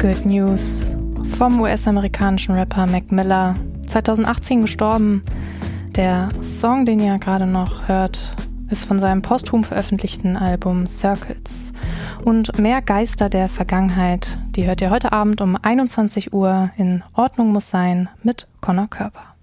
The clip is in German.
Good News vom US-amerikanischen Rapper Mac Miller, 2018 gestorben. Der Song, den ihr gerade noch hört, ist von seinem posthum veröffentlichten Album Circles. Und mehr Geister der Vergangenheit, die hört ihr heute Abend um 21 Uhr in Ordnung muss sein mit Conor Körper.